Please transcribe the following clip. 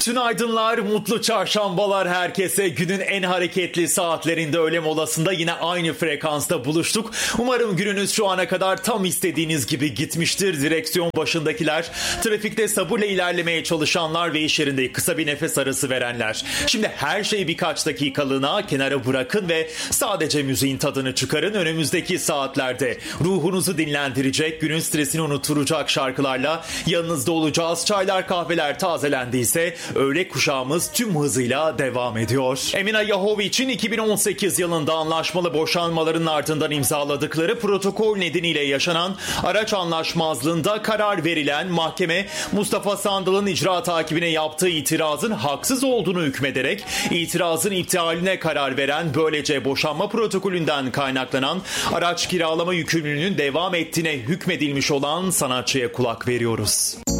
Tünaydınlar, mutlu çarşambalar herkese. Günün en hareketli saatlerinde öğle molasında yine aynı frekansta buluştuk. Umarım gününüz şu ana kadar tam istediğiniz gibi gitmiştir. Direksiyon başındakiler, trafikte sabırla ilerlemeye çalışanlar ve iş yerinde kısa bir nefes arası verenler. Şimdi her şeyi birkaç dakikalığına kenara bırakın ve sadece müziğin tadını çıkarın. Önümüzdeki saatlerde ruhunuzu dinlendirecek, günün stresini unutturacak şarkılarla yanınızda olacağız. Çaylar, kahveler tazelendiyse öğle kuşağımız tüm hızıyla devam ediyor. Emina Yahovic'in 2018 yılında anlaşmalı boşanmaların ardından imzaladıkları protokol nedeniyle yaşanan araç anlaşmazlığında karar verilen mahkeme, Mustafa Sandal'ın icra takibine yaptığı itirazın haksız olduğunu hükmederek itirazın iptaline karar veren, böylece boşanma protokolünden kaynaklanan araç kiralama yükümlülüğünün devam ettiğine hükmedilmiş olan sanatçıya kulak veriyoruz.